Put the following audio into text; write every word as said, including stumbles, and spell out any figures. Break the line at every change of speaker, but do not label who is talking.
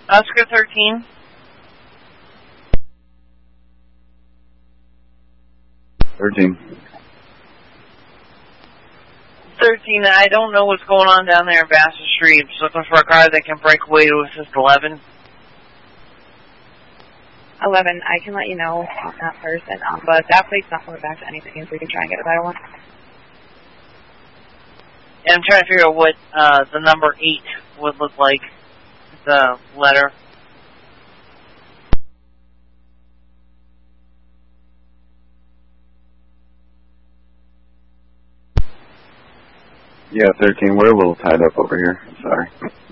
Oscar thirteen.
Thirteen.
Thirteen. I don't know what's going on down there in Bassett Street. Just looking for a car that can break away to assist eleven.
Eleven. I can let you know on that person, um, but that plate's not coming back to anything, so we can try and get a better one.
And I'm trying to figure out what uh, the number eight would look like. The letter.
Yeah, thirteen. We're a little tied up over here. Sorry.